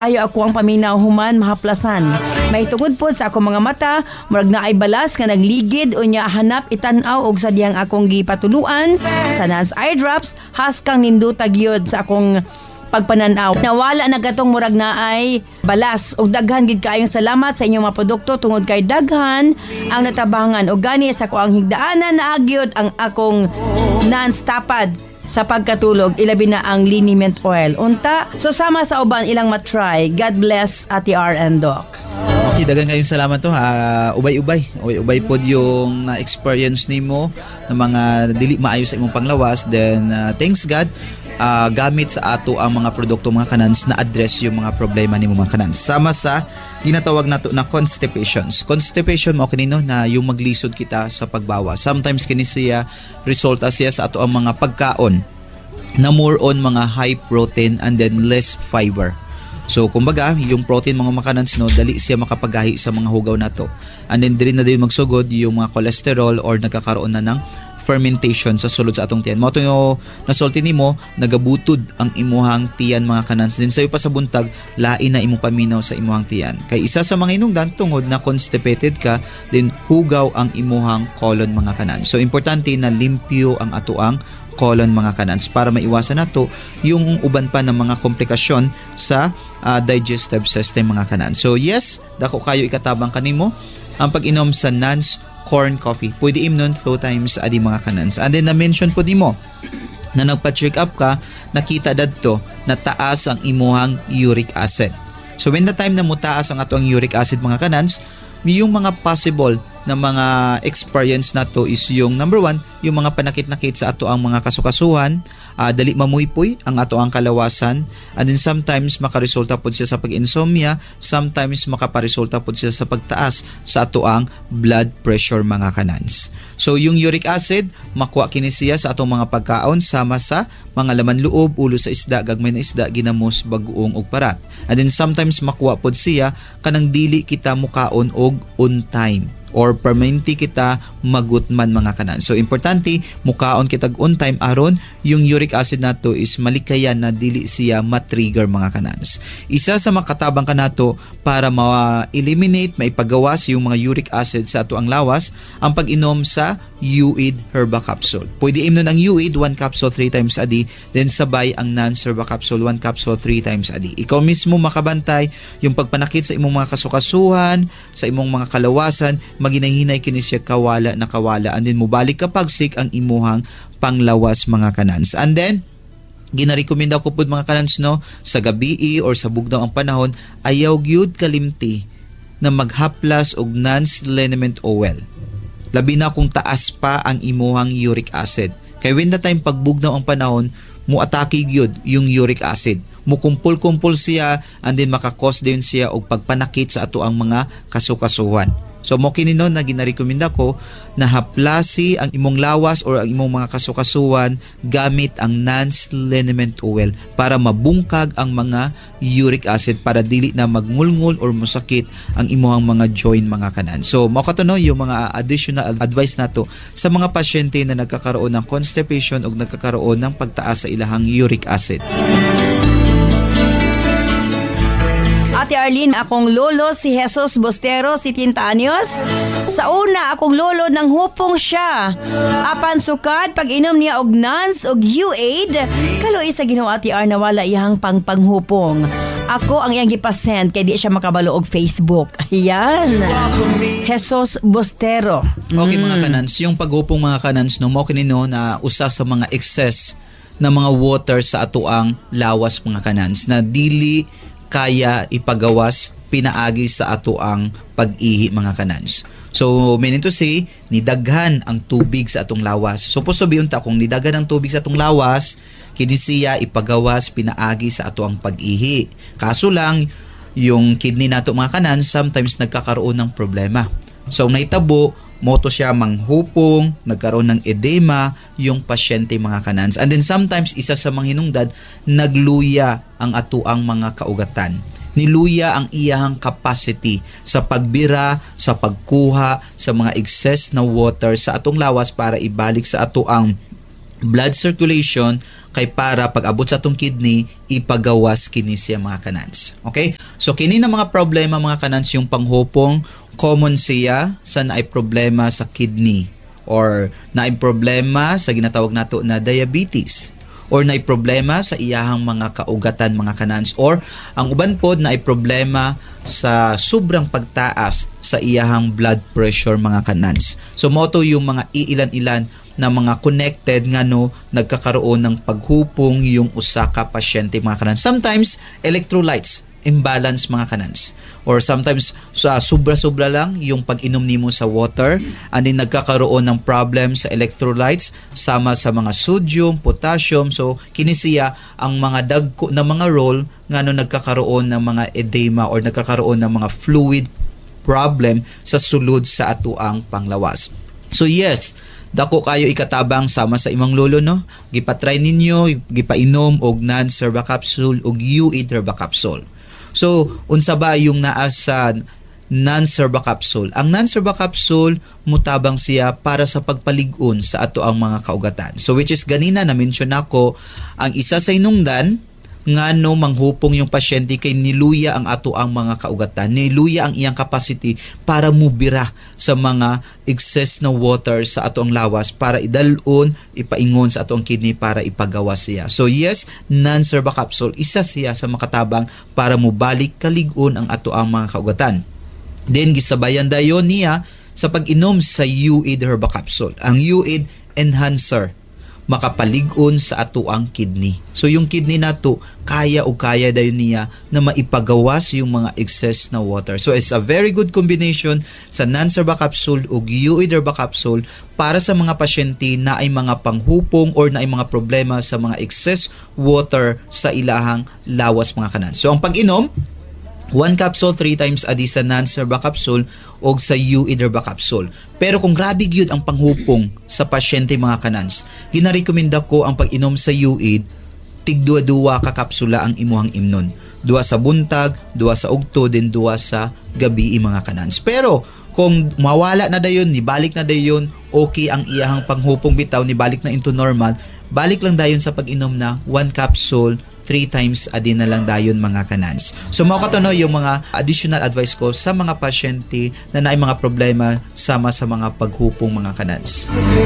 Ayo ako ang paminaw human mahaplasan. May tungod po sa akong mga mata, murag na ay balas nga nagligid o niya hanap itanaw og sa diyang akong gipatuluan sa Nance Eye Drops, haskang ninduta gyud sa akong pagpananaw. Nawala na gatong murag na ay balas og daghan gid kaayong salamat sa inyong mga produkto tungod kay daghan ang natabangan og gani sa ko ang higdaanan na agyod ang akong Nance tapad sa pagkatulog, ilabi na ang liniment oil. Unta, so sama sa uban ilang matry. God bless Ate R and Doc. Okay, dagan kayong salamat to ha. Ubay-ubay pod yung experience nimo ng mga dili maayo sa imong panglawas. Then thanks God, gamit sa ato ang mga produkto mga kanans na address yung mga problema nimo mga kanans. Sama sa ginatawag nato na constipations. Constipation mo kanino na yung maglisod kita sa pagbawas. Sometimes kini siya resulta siya sa ato ang mga pagkaon na more on mga high protein and then less fiber. So kumbaga, yung protein mga makanans no, dali siya makapagahi sa mga hugaw nato. And then diri na din magsugod yung mga cholesterol or nagkakaroon na ng fermentation sa sulod sa atong tiyan. Mao to yung nasulti nimo, nagabutod ang imuhang tiyan mga kanans. Din sayo pa sa buntag, lain na imong paminaw sa imuhang tiyan. Kay isa sa mga hinungdan tungod na constipated ka, din hugaw ang imuhang colon mga kanans. So importante na limpyo ang atoang colon mga kanans para maiwasan nato yung uban pa ng mga komplikasyon sa digestive system mga kanans. So yes, dako kayo ikatabang kanimo ang pag-inom sa Nance corn coffee. Pwede imnon 2 times adi mga kanans. And then na-mention po di mo na nagpa-check up ka, nakita dadto na taas ang imuhang uric acid. So when the time na mo taas ang ato ang uric acid mga kanans, yung mga possible na mga experience na to is yung number 1, yung mga panakit-nakit sa ato ang mga kasukasuhan, dali mamuypoy ang ato ang kalawasan, and then sometimes makaresulta po siya sa pag-insomnia, sometimes makaparesulta po siya sa pagtaas sa ato ang blood pressure mga kanans. So yung uric acid, makuha kini siya sa atong mga pagkaon sama sa mga laman loob, ulo sa isda, gagmay na isda, ginamos, bagoong ug parat. And then sometimes makuha po siya kanang dili kita mukaon og on time or permanente kita magutman mga kanan. So importante mukaon kita on time aron yung uric acid nato is malikayan na dili siya ma-trigger mga kanans. Isa sa makatabang kanato para ma-eliminate, maipagawas yung mga uric acid sa ato ang lawas, ang pag-inom sa UID Herba Capsule. Pwede imnon ang UID 1 capsule 3 times a day, then sabay ang Nance Herba Capsule 1 capsule 3 times a day. Ikaw mismo makabantay yung pagpanakit sa imong mga kasukasuhan, sa imong mga kalawasan, maginahinay kini siya kawala na kawala, and then mubalik kapag sick ang imuhang panglawas mga kanans. And then ginarekomenda ko pud mga kanans no, sa gabi or sa bugnaw ang panahon, ayaw gyud kalimti na maghaplas og Nance liniment oil. Labi na kung taas pa ang imuhang uric acid. Kay when the time pagbugnaw ang panahon, muatake gyud yung uric acid. Mukumpul-kumpul siya, and then makakos din siya og pagpanakit sa ato ang mga kasukasuhan. So mo kinino na ginarekomenda ko na haplasi ang imong lawas or ang imong mga kasukasuhan gamit ang Nance liniment oil para mabungkag ang mga uric acid para dili na magngulngul or musakit ang imong mga joint mga kanan. So mao katuno yung mga additional advice nato sa mga pasyente na nagkakaroon ng constipation o nagkakaroon ng pagtaas sa ilahang uric acid. Ate Arlene, akong lolo si Jesus Bostero, 70 anyos. Sa una, akong lolo nang hupong siya. Apan sukad, pag inom niya og Nance og UAID, kaloy sa Ginoo Ate Ar nawala iyang panghupong. Ako ang iyang gipasend kay di siya makabalo og Facebook. Ayan. Jesus Bostero. Okay mga kanans, yung paghupong mga kanans no, mo kinino na usa sa mga excess na mga water sa atoang lawas mga kanans na dili kaya ipagawas pinaagi sa ato ang pag-ihi mga kanans. So meaning to say, nidaghan ang tubig sa atong lawas. So supposed to be unta kung nidaghan ang tubig sa atong lawas, kini siya ipagawas pinaagi sa ato ang pag-ihi. Kaso lang yung kidney nato mga kanans sometimes nagkakaroon ng problema. So naitabo moto siya manghupong, nagkaroon ng edema yung pasyente mga kanans. And then sometimes isa sa mga hinungdan, nagluya ang atuang mga kaugatan. Niluya ang iyang capacity sa pagbira, sa pagkuha sa mga excess na water sa atong lawas para ibalik sa atuang blood circulation kay para pag abot sa atong kidney ipagawas kini siya mga kanans. Okay? So kini na mga problema mga kanans yung panghupong common siya sa naay problema sa kidney or naay problema sa ginatawag nato na diabetes or naay problema sa iyahang mga kaugatan mga kanans or ang uban pod naay problema sa sobrang pagtaas sa iyahang blood pressure mga kanans. So moto yung mga iilan-ilan na mga connected nga no nagkakaroon ng paghupong yung usa ka pasyente mga kanans. Sometimes electrolytes imbalance mga kanans or sometimes sa sobra-sobra lang yung pag-inom nimo sa water and then nagkakaroon ng problem sa electrolytes sama sa mga sodium, potassium. So kini siya ang mga dagko na mga role nga no nagkakaroon ng mga edema or nagkakaroon ng mga fluid problem sa sulod sa atuang panglawas. So yes, dako kayo ikatabang sama sa imong lolo no. Gipatry ninyo, gipainom og non-serba capsule og UID herba capsule. So unsa ba yung naa sa non-serba capsule? Ang non-serba capsule mutabang siya para sa pagpalig-on sa ato ang mga kaugatan. So which is ganina na mention nako ang isa sa inungdan nga no manghupong yung pasyente kay niluya ang ato ang mga kaugatan, niluya ang iyang capacity para mubira sa mga excess na water sa ato ang lawas para idalon, ipaingon sa ato ang kidney para ipagawas siya. So yes, non-serba capsule isa siya sa makatabang para mubalik kalig-on ang ato ang mga kaugatan. Then gisabayan dayon niya sa pag-inom sa UID herba capsule. Ang UID enhancer makapalig-on sa ato ang kidney. So yung kidney nato kaya dayon niya na maipagawas yung mga excess na water. So it's a very good combination sa non-serba capsule ug UID herba capsule para sa mga pasyente na ay mga panghupong or na ay mga problema sa mga excess water sa ilahang lawas mga kanan. So ang pag-inom 1 capsule 3 times a day sa non-serba capsule o sa UID herba capsule. Pero kung grabe gyud ang panghupong sa pasyente mga kanans, ginarekomenda ko ang pag-inom sa UID tig-duwa ka kapsula ang imuhang imnon. 2 sa buntag, 2 sa ugto, din 2 sa gabi mga kanans. Pero kung mawala na dayon, nibalik na dayon, okay ang iyahang panghupong bitaw, nibalik na into normal, balik lang dayon sa pag-inom na 1 capsule 3 times a day na lang dayon mga kanans. So mao katuno yung mga additional advice ko sa mga pasyente na naay mga problema sama sa mga paghupong mga kanans.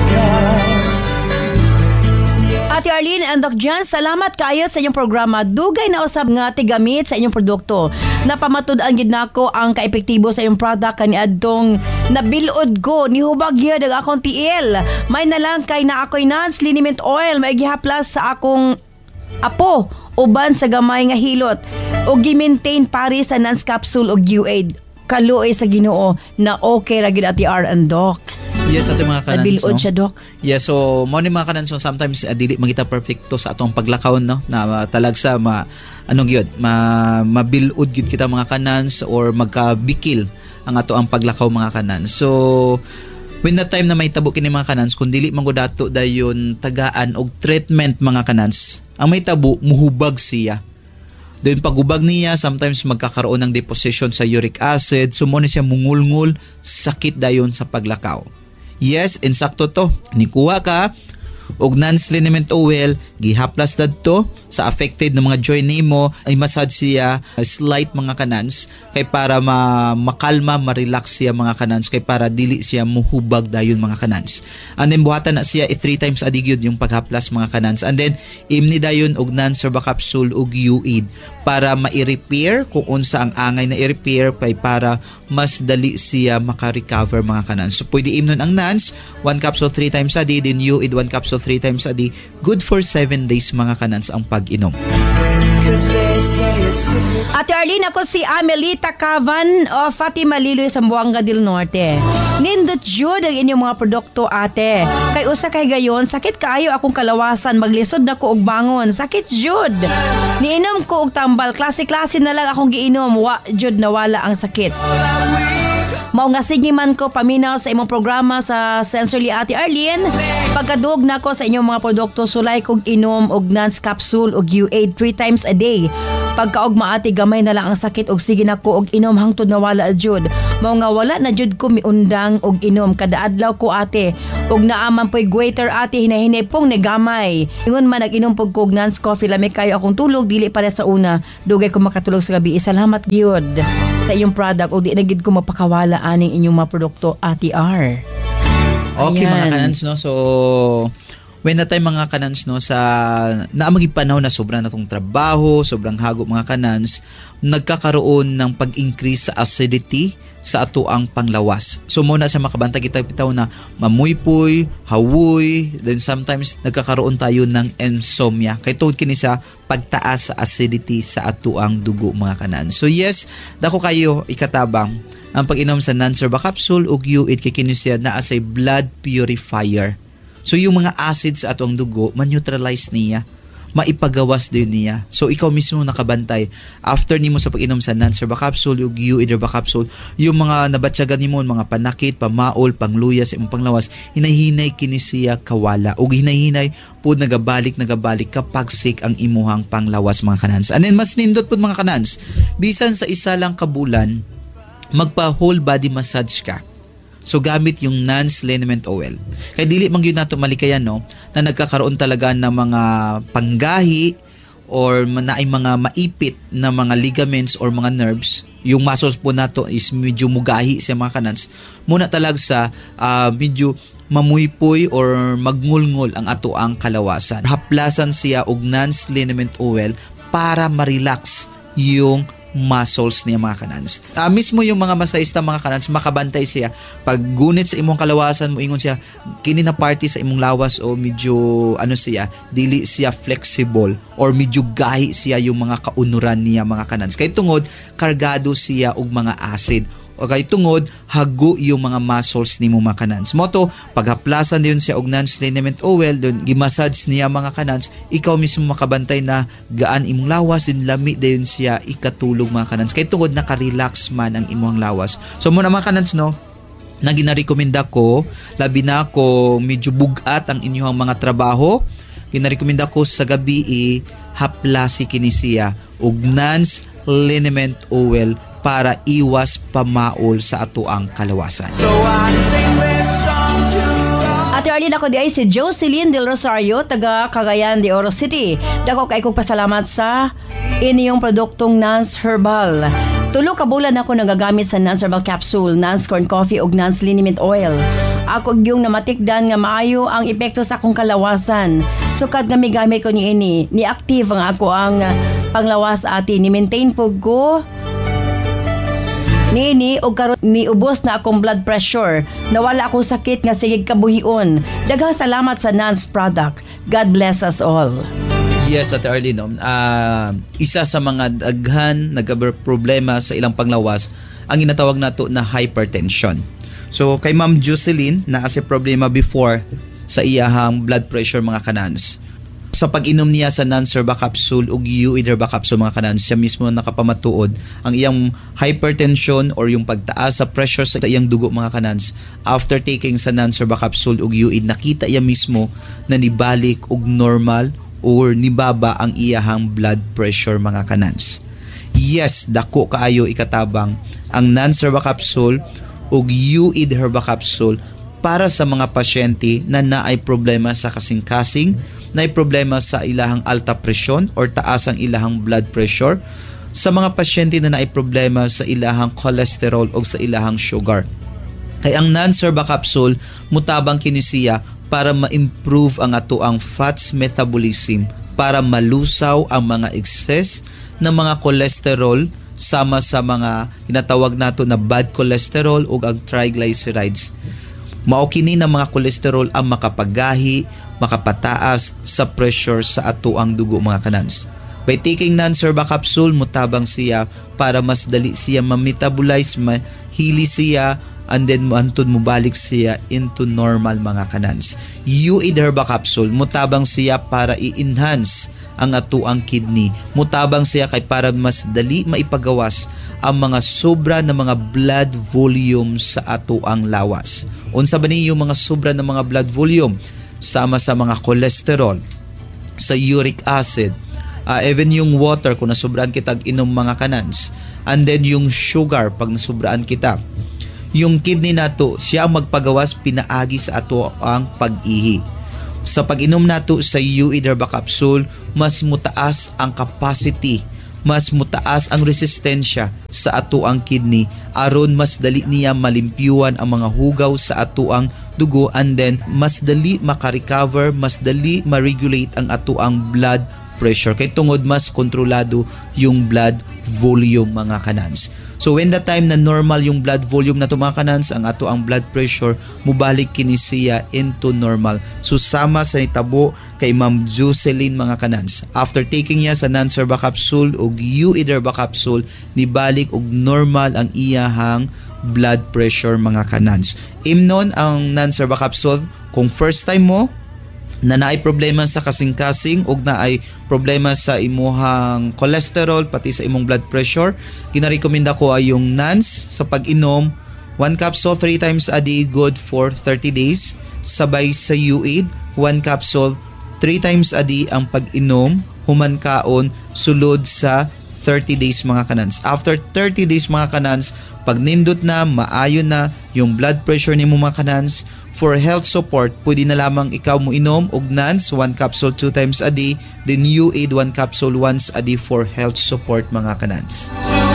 Ate Arlene and Doc Jan, salamat kayo sa inyong programa. Dugay na usab nga tigamit sa inyong produkto. Napamatud-an gid nako ang kaepektibo sa inyong product kaniadtong nabilod ko ni hubag gyud ang akong tiil. May na lang kay na ako'y non-liniment oil may gihaplas sa akong apo uban sa gamay nga hilot o gi-maintain pari sa NANS capsule o UID. Kaluoy sa Ginoo na okay ra gyud Ate R and Doc. Yes, ato mga kanans. Nabilod siya, Doc. Yes, so mo ni mga kanans, so sometimes dili magita perfecto sa atong paglakaw no na talagsa anong gyud mabilod gyud kita mga kanans or magkabikil ang ato ang paglakaw mga kanans. So when the time na may tabo kini mga kanans, kung dili man gud dato dayon tagaan og treatment mga kanans, ang may tabo muhubag siya. Then pagubag niya, sometimes magkakaroon ng deposition sa uric acid, so mo ni siya mungulngul, sakit dayon sa paglakaw. Yes, insakto to. Nikuha ka og non-liniment oil, gihaplas dadto sa affected na mga joint nimo, ay massage siya slight mga kanans kay para makalma, ma-relax siya mga kanans kay para dili siya muhubag dayon mga kanans. And then buhatan na siya 3 times a day gyud yung paghaplas mga kanans. And then imni dayon og non-serba capsule og UID para ma-repair kung unsa ang angay na i-repair kay para mas dali siya maka-recover mga kanans. So pwede imnon ang NANS 1 capsule 3 times a day, then UID 1 capsule 3 times a day. Good for 7 days mga kanans ang pag-inom. Ate Arlene, ako si Amelita Cavan o Fatima Liloy sa Buanga del Norte. Nindot jud ang inyong mga produkto ate. Kay usa kay gayon, sakit kaayo akong kalawasan, maglisod na ko og bangon. Sakit jud. Niinom ko og tambal, klase-klase na lang akong giinom, wa jud nawala ang sakit. Mao nga sige man ko paminaw sa imong programa sa Sensorly Ate Arlene. Pagkadug na ko sa inyong mga produkto, sulay kog inom og NANS capsule og UID 3 times a day. Pagkaugma ati gamay na lang ang sakit og sige na ko og inom hangtod na wala jud. Mao nga wala na jud ko miundang og inom kada adlaw ko ate. Og naaman po'y waiter ate hinahinay pong negamay. Ingon man nag-inom pog kog Nance coffee lami kayo akong tulog dili para sa una. Dugay ko makatulog sa gabi. Salamat gyud sa iyong product og di na gyud ko mapakawala aning inyong mga produkto Ate R. Okay Ayan. mga kanans no. So when na tayo mga kanans no sa naamagi panahon na sobrang natong trabaho, sobrang hago mga kanans, nagkakaroon ng pag-increase sa acidity sa ato ang panglawas. So muna sa makabantay kita bitaw na mamuypoy, hawoy, then sometimes nagkakaroon tayo ng insomnia. Kay tungod kini sa pagtaas sa acidity sa ato ang dugo mga kanan. So yes, dako kayo ikatabang ang pag-inom sa Nance Herba Capsule ug UID kay kini siya naa say blood purifier. So yung mga acids sa ato ang dugo man-neutralize niya, maipagawas din niya. So ikaw mismo nakabantay after nimo sa pag-inom sa Nance Herba Capsule ug UID Herba Capsule, yung mga nabatyagan nimo mga panakit, pamaol, pangluya sa imong panglawas, hinahinay kini siya kawala ug hinahinay pud nagabalik kapag sick ang imuhang panglawas mga kanans. And then mas nindot pud mga kanans, bisan sa isa lang ka bulan magpa whole body massage ka. So gamit yung Nance Liniment Oil. Kaya dili man gyud nato malikayan no na nagkakaroon talaga ng mga panggahi or naay mga maipit na mga ligaments or mga nerves. Yung muscles po nato is medyo mugahi sa mga kanans. Muna talag sa medyo mamuypoy or magngulngol ang ato ang kalawasan. Haplasan siya og Nance Liniment Oil para ma-relax yung muscles niya mga kanans. Mismo yung mga masahista mga kanans, makabantay siya. Pag gunit sa imong kalawasan mo, ingon siya, kini na party sa imong lawas o medyo, siya, dili siya flexible or medyo gahi siya yung mga kaunuran niya mga kanans. Kay tungod, kargado siya og mga acid. O kay tungod, hago yung mga muscles ni mo mga kanans. Moto, paghaplasan din siya og Nance Liniment Oil, doon gimassage niya mga kanans, ikaw mismo makabantay na gaan imong lawas, din lami din siya ikatulog mga kanans. Kay tungod, nakarelax man ang imong lawas. So muna mga kanans no, na ginarekomenda ko, labi na ko medyo bugat ang inyong mga trabaho, ginarekomenda ko sa gabi haplasi kini siya og Nance Liniment Oil para iwas pamaol sa ato ang kalawasan. Ate Arlene, ako di ay si Jocelyn Del Rosario, taga Cagayan de Oro City. Dako kay kong pasalamat sa inyong produktong Nance Herbal. Tulo ka bulan ako nagagamit sa Nance Herbal Capsule, Nance Corn Coffee ug Nance Liniment Oil. Ako yung namatikdan nga maayo ang epekto sa akong kalawasan. Sukad nga migamit ko ni active ang ako ang panglawas ati, ni maintain po ko Nini og karon ni ubos na akong blood pressure. Nawala akong sakit nga sigig kabuhion. Daghang salamat sa Nance product. God bless us all. Yes, Ate Arlene, isa sa mga daghan nagka-problema sa ilang panglawas ang ginatawag nato na hypertension. So kay Ma'am Jocelyn na as problema before sa iyahang blood pressure mga kanans. Sa pag-inom niya sa Nance Herba Capsule ug UID Herba Capsule mga kanans, siya mismo nakapamatuod ang iyang hypertension or yung pagtaas sa pressure sa iyang dugo mga kanans. After taking sa Nance Herba Capsule ug UID, nakita iya mismo na nibalik og normal or nibaba ang iyahang blood pressure mga kanans. Yes, dako kaayo ikatabang ang Nance Herba Capsule ug UID Herba Capsule para sa mga pasyente na naay problema sa kasing-kasing, naay problema sa ilahang alta presyon or taas ang ilahang blood pressure, sa mga pasyente na naay problema sa ilahang cholesterol o sa ilahang sugar. Kaya ang Nance Herba Capsule mutabang kini siya para ma-improve ang ato ang fats metabolism, para malusaw ang mga excess na mga cholesterol sama sa mga ginatawag nato na bad cholesterol o ang triglycerides. Mao kini na mga cholesterol ang makapagahi, makapataas sa pressure sa ato ang dugo mga kanans. By taking Nance Herba Capsule, mutabang siya para mas dali siya ma-metabolize, mahili siya, and then antod mo balik siya into normal mga kanans. UID Herba Capsule, mutabang siya para i-enhance ang ato ang kidney. Mutabang siya kay para mas dali maipagawas ang mga sobra na mga blood volume sa ato ang lawas. Unsa ba niyo mga sobra na mga blood volume? Sama sa mga cholesterol, sa uric acid, even yung water kung nasubraan kita inom mga kanans, and then yung sugar pag nasubraan kita, yung kidney nato siya ang magpagawas pinaagi sa ato ang pag-ihi. Sa pag-inom nato sa UE Herba Capsule, mas mutaas ang capacity, mas mutaas ang resistensya sa ato ang kidney aron mas dali niya malimpyuan ang mga hugaw sa ato ang dugo, and then mas dali makarecover, mas dali ma-regulate ang ato ang blood pressure kay tungod mas kontrolado yung blood volume mga kanans. So when the time na normal yung blood volume na to mga kanans, ang ato ang blood pressure mubalik kini siya into normal. So sama sa nitabo kay Ma'am Jocelyn mga kanans, after taking niya sa Nance Herba Capsule ug UE Herba Capsule, nibalik og normal ang iyahang blood pressure mga kanans. Imnon ang Nance Herba Capsule kung first time mo na naay problema sa kasing-kasing ug naay problema sa imuhang cholesterol pati sa imong blood pressure, ginarekomenda ko ay yung Nance sa pag-inom 1 capsule 3 times a day, good for 30 days. Sabay sa UAID 1 capsule 3 times a day ang pag-inom human kaon sulod sa 30 days mga kanans. After 30 days mga kanans, pag nindot na, maayo na yung blood pressure ni mo mga kanans, for health support, pwede na lamang ikaw mo inom og Nance 1 capsule 2 times a day, then UAID 1 capsule once a day for health support mga kanans.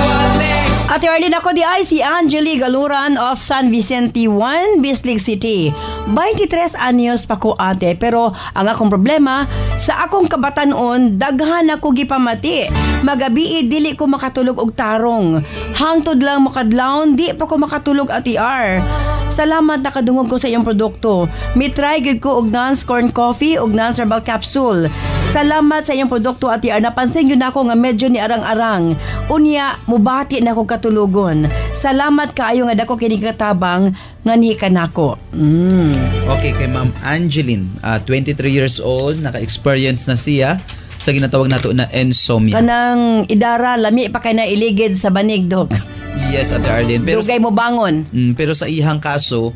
Ate Arlene, ako di ay si Angeli Galuran of San Vicente 1, Bislig City. 23 anyos pa ko ate, pero ang akong problema, sa akong kabatanon, daghan ako gipamati. Magabi dili ko makatulog og tarong. Hangtod lang makadlawon, di pa ko makatulog ate R. Salamat nakadungog ko sa iyong produkto. Mitry gid ko og Nance Corn Coffee og Nance Herbal Capsule. Salamat sa iyong produkto ate R. Napansin yun ako nga medyo ni arang-arang. Unya, mubati na akong katulugon. Salamat kaayo nga dako kini katabang nga nihikan nako. Okay, kay Ma'am Angeline, 23 years old, naka-experience na siya sa ginatawag nato na insomnia. Kanang idara, lami pa kay na iligid sa banig, Dok. Yes, Ate Arlene. Pero dugay mo bangon. Pero sa ihang kaso,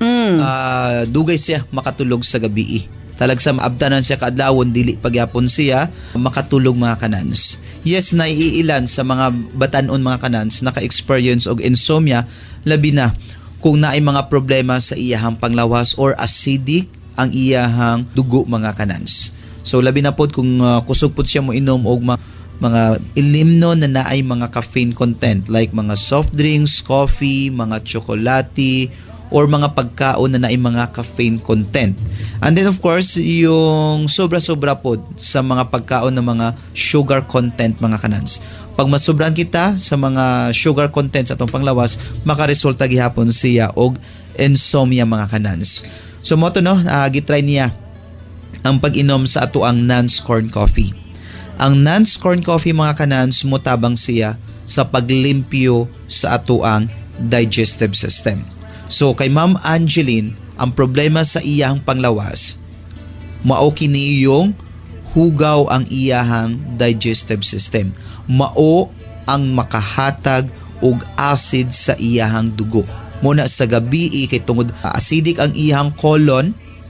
dugay siya makatulog sa gabi. Talagsam abtanan siya kaadlawon, dili pagyapon siya makatulog mga kanans. Yes, naiilan sa mga batanon mga kanans naka-experience og insomnia, labi na kung naay mga problema sa iyahang panglawas or acidic ang iyahang dugo mga kanans. So labi na pod kung kusog pod siya mo inom og mga ilimno na naay mga caffeine content like mga soft drinks, coffee, mga tsokolate, or mga pagkaon na naay mga caffeine content. And then of course, yung sobra-sobra pod sa mga pagkaon na mga sugar content mga kanans. Pag masobran kita sa mga sugar content sa atong panglawas, makaresulta gihapon siya og insomnia mga kanans. So mo to no, gitry niya ang pag-inom sa ato ang Nance Corn Coffee. Ang Nance Corn Coffee mga kanans, mutabang siya sa paglimpyo sa ato ang digestive system. So kay Ma'am Angeline, ang problema sa iyahang panglawas, mao kini yung hugaw ang iyahang digestive system. Mao ang makahatag og acid sa iyahang dugo. Muna sa gabi kay tungod acidic ang iyahang colon,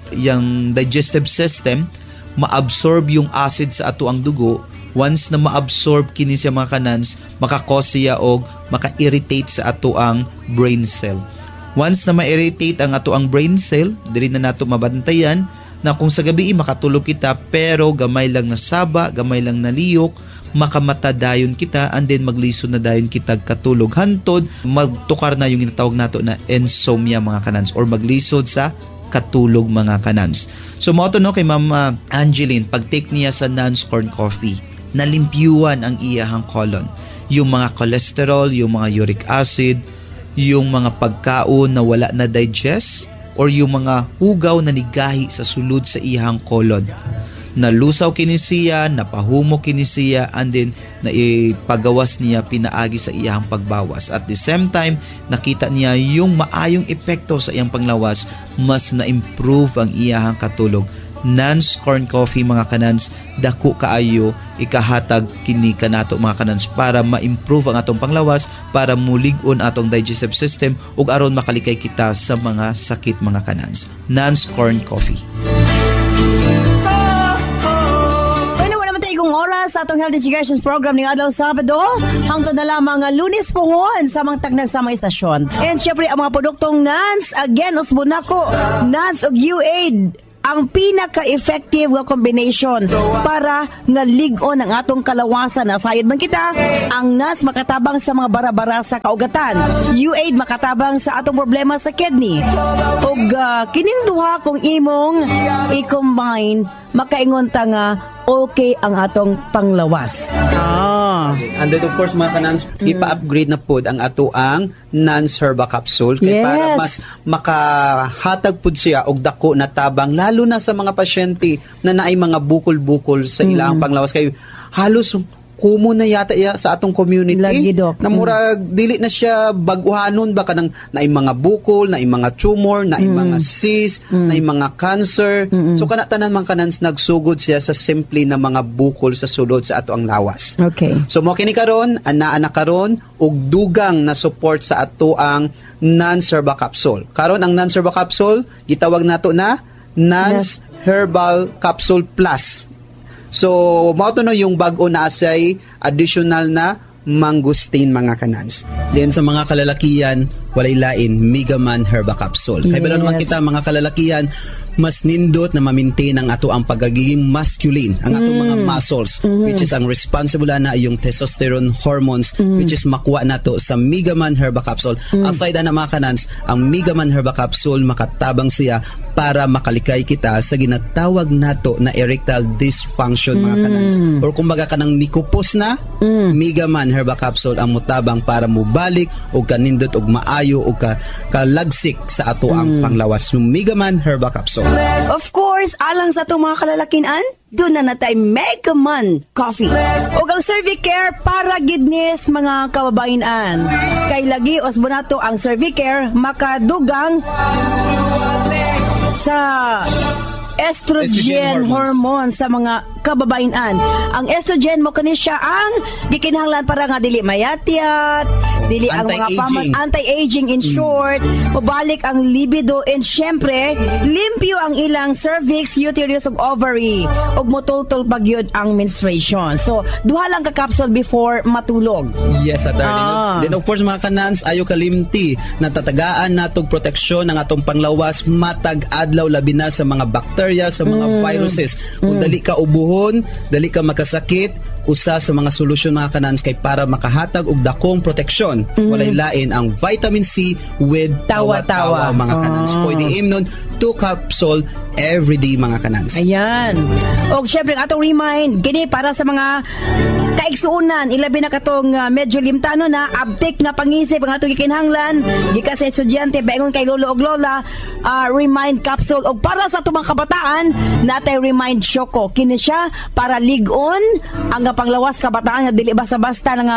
yung digestive system, maabsorb yung acid sa ato ang dugo. Once na maabsorb kini siya mga kanans, makakause siya og maka-irritate sa ato ang brain cell. Once na ma-irritate ang ato ang brain cell, dili na nato mabantayan na kung sa gabi makatulog kita pero gamay lang na saba, gamay lang na liyok, makamata dayon kita, and then maglisod na dayon kita katulog. Hantod, magtukar na yung tinatawag nato na insomnia mga kanans or maglisod sa katulog mga kanans. So mo to no kay Ma'am Angeline, pag-take niya sa Nance Corn Coffee, nalimpyuan ang iyahang colon. Yung mga cholesterol, yung mga uric acid, yung mga pagkaon na wala na digest, or yung mga hugaw na nigahi sa sulod sa iyahang colon. Nalusaw kini siya, napahumo kini siya, and then naipagawas niya pinaagi sa iyahang pagbawas. At the same time, nakita niya yung maayong epekto sa iyang panglawas, mas na-improve ang iyahang katulog. Nance Corn Coffee mga kanans, dako kaayo ikahatag kini kanato mga kanans para ma-improve ang atong panglawas, para mulig-on atong digestive system ug aron makalikay kita sa mga sakit mga kanans. Nance Corn Coffee. sa atong Health Education Program ni adlaw Sabado hangtod na lamang nga Lunes pohon sa mga tagnag sa mga istasyon. And syempre ang mga produktong NANS, again usbon nako, NANS ug UAID ang pinaka-effective nga combination para nga ligon ang atong kalawasan. Nasayod man kita, ang NANS makatabang sa mga bara-bara sa kaugatan. UAID makatabang sa atong problema sa kidney. Ug kining duha kung imong i-combine, makaingon ta nga okay ang atong panglawas. And then of course mga kanans, ipa-upgrade na pod ang ato ang NANS Herba Capsule kay para mas makahatag pod siya og dako na tabang lalo na sa mga pasyente na naay mga bukol-bukol sa ilang panglawas kay halos kumo na yata sa atong community. Lagi, Doc. Na murag dili na siya baguhanon ba kanang naay mga bukol, naay mga tumor, naay mga cyst, naay mga cancer. So kana tanan man kanans nagsugod siya sa simple na mga bukol sa sulod sa ato ang lawas. Okay. So mo kini karon ana karon og dugang na support sa ato ang NANS Herba Capsule. Karon ang NANS Herba Capsule gitawag nato na NANS Herbal Capsule Plus. So, mao to no yung bag-o na asay additional na mangustin mga kanans. Then sa mga kalalakian, walay lain Megaman Herba Capsule. Kaya ba naman kita mga kalalakian, mas nindot na ma-maintain ang ato ang pagiging masculine, ang ato mga muscles, which is ang responsible na yung testosterone hormones, which is makuha nato sa Megaman Herba Capsule. Aside na mga kanans, ang Megaman Herba Capsule makatabang siya para makalikay kita sa ginatawag nato na erectile dysfunction mga kanans. Or kumbaga kanang nikupos na, Megaman Herba Capsule ang mutabang para mubalik o kanindot og maayo o kalagsik sa ato ang panglawas. Yung Megaman Herba Capsule. Of course, alang sa itong mga kalalakinan, doon na natay Megaman Coffee. O ang Cervicare para gidnis mga kababainan. Kay lagi osbonato ang Cervicare makadugang sa estrogen hormone sa mga kababainan. Ang estrogen mo kani siya ang gikinahanglan para nga dili mayatyat, dili ang mga anti-aging in short, mabalik ang libido, and syempre limpyo ang ilang cervix, uterus ug ovary ug motultol pagyud ang menstruation. So duha lang ka capsule before matulog. Yes, attorney. Then of course mga kanans, ayo kalimti na tatagaan natog proteksyon ng atong panglawas matag adlaw labi na sa mga bacteria, sa mga viruses. Kung dali ka ubuhon, dali ka makasakit, usa sa mga solusyon mga kanans kay para makahatag og dakong proteksyon. Walay lain ang vitamin C with tawa-tawa mga kanans. Pwede imnon 2 capsule every day mga kanans. Ayan. O syempre atong remind gini para sa mga kaigsuunan, ilabi na katong medyo limtano na abtik nga pangisip ang atong gikinahanglan gikan sa estudyante baingon kay lolo og lola, remind capsule. Og para sa atong mga kabataan natay remind Choco, kini siya para ligon ang panglawas kabataan nga dili basta-basta nga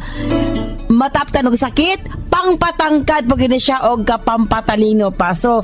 mataptan og sakit, pangpatangkad pag gini siya og kapampatalino pa. So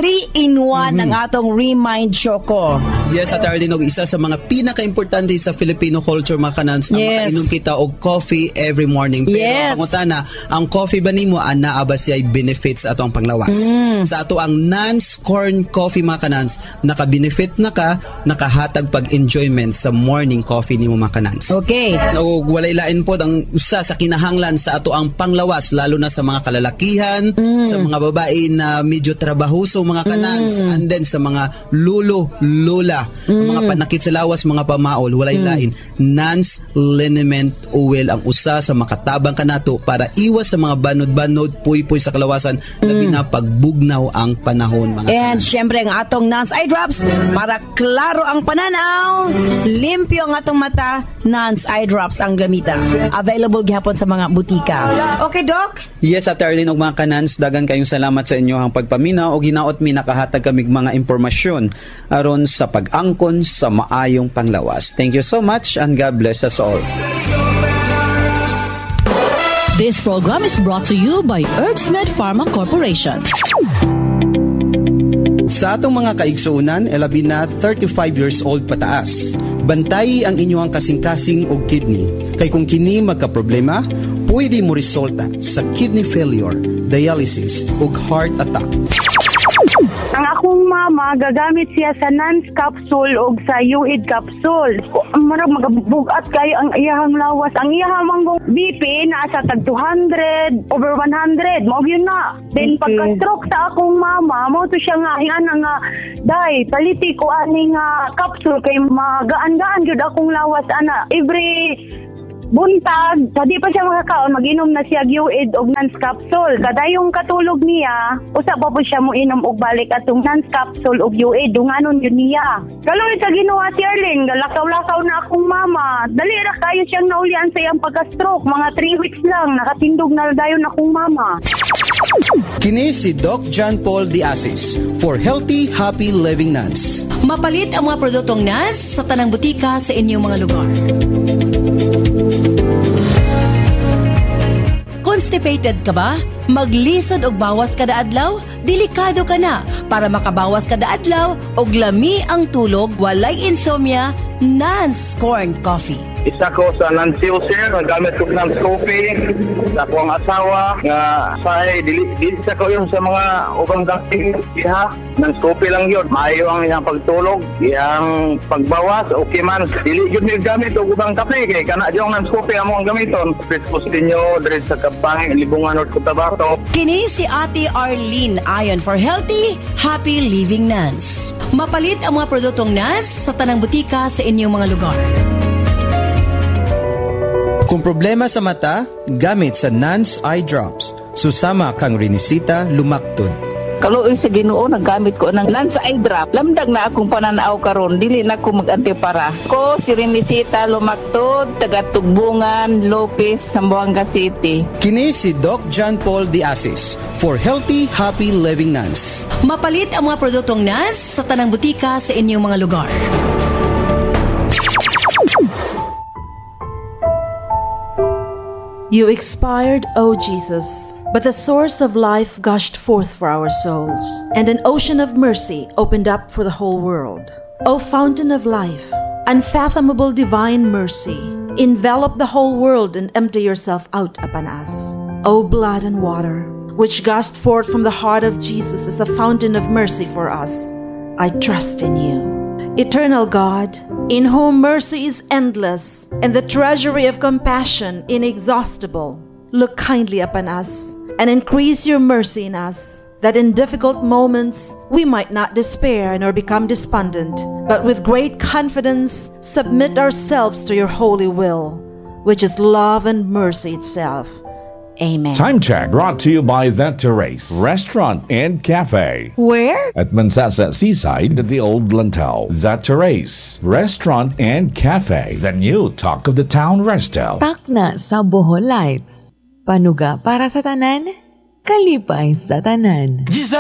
3-in-1 ang atong remind Choco. Yes, at Arlene, og isa sa mga pinaka-importante sa Filipino culture mga kanans, ang makainom kita og coffee every morning. Pero ang pangutana, ang coffee ba nimo anaa ba siya benefits ato ang panglawas? Sa ato ang NANS corn coffee mga kanans, naka-benefit na ka, nakahatag pag-enjoyment sa morning coffee nimo mga kanans. Okay. Og walay lain pod ang usa sa kinahanglan sa ato ang panglawas, lalo na sa mga kalalakihan, sa mga babae na medyo trabahoso mga kanans, and then sa mga lulo, lola, mga panakit sa lawas, mga pamaol, walay lain. NANS liniment oil ang usa sa makatabang kanato para iwas sa mga banod-banod, puy-puy sa kalawasan, labi na pagbugnaw ang panahon mga And kanans. syempre ang atong NANS eye drops para klaro ang pananaw, limpyo ang atong mata, NANS eye drops ang gamita. Available gihapon sa mga butika. Okay, Doc? Yes, at Arlene og mga kanans, dagan kayong salamat sa inyo ang pagpaminaw o ginaot mi nakahatag kamig mga impormasyon aron sa pag-angkon sa maayong panglawas. Thank you so much and God bless us all. This program is brought to you by Herbsmed Pharma Corporation. Sa atong mga kaigsuunan, elabi na 35 years old pataas. Bantay ang inyong kasing-kasing og kidney. Kay kung kini magka-problema, pwede mo resulta sa kidney failure, dialysis ug heart attack. Ang akong mama, gagamit siya sa NANS capsule o sa UID capsule. Marag magabugat kayo ang iyahang lawas. Ang iyahang manggong BP, nasa tag 200, over 100. Mao yun na. Then pagka-stroke sa akong mama, mo to siya nga, nga, day, paliti ko aning capsule kay magaan-gaan yun akong lawas, ana. Every buntag, di pa siya makakaon, mag-inom na siya UID og NANS capsule. Kada yung katulog niya, usa pa po siya mo inom og balik atong NANS capsule og UID, dunganon yun niya. Kaloy sa ginawa ti Arling, galakaw-lakaw na akong mama. Dali ra kayo siyang naulian sa iyang pagka-stroke, mga 3 weeks lang, nakatindog na dayon akong mama. Kini si Doc John Paul Diasis for Healthy, Happy Living NANS. Mapalit ang mga produktong NANS sa tanang butika sa inyong mga lugar. Constipated ka ba? Maglisod og bawas kada adlaw? Delikado ka na. Para makabawas kada adlaw og lami ang tulog, walay insomnia, NANS Corn Coffee. Isa ko sa Nancy Sir, nagamit ko ng coffee sa akong asawa nga say dili sa ko yung sa mga ubang dating iha ng coffee lang yun. Maayo ang iyang pagtulog, iyang pagbawas, okay man. Dili yun yung gamit o ubang kape kay kana yung ng coffee amo ang gamiton. Prescription ninyo dire sa Kapang, Libungan or Cotabato. Kini si Ate Arlene ayon for Healthy, Happy Living NANS. Mapalit ang mga produktong NANS sa tanang butika sa inyong mga lugar. Kung problema sa mata, gamit sa NANS Eye Drops. Susama kang Rinisita Lumaktod. Kaluoy sa Ginoo, naggamit ko ng NANS Eye Drop. Lamdag na akong pananaw karon, dili na ko mag-antipara. Ko si Rinisita Lumaktod, taga Tugbungan, Lopez, Zamboanga City. Kini si Doc John Paul Diasis for Healthy, Happy Living NANS. Mapalit ang mga produktong NANS sa tanang butika sa inyong mga lugar. You expired, O Jesus, but the source of life gushed forth for our souls, and an ocean of mercy opened up for the whole world. O fountain of life, unfathomable divine mercy, envelop the whole world and empty yourself out upon us. O blood and water, which gushed forth from the heart of Jesus as a fountain of mercy for us, I trust in you. Eternal God, in whom mercy is endless and the treasury of compassion inexhaustible, look kindly upon us and increase your mercy in us, that in difficult moments we might not despair nor become despondent, but with great confidence submit ourselves to your holy will, which is love and mercy itself. Amen. Time check brought to you by The Terrace Restaurant and Cafe. Where? At Mansasa Seaside at the Old Lantau. The Terrace Restaurant and Cafe. The new talk of the town resto. Takna sa Bohol Light. Panuga para sa tanan, kalipay sa tanan.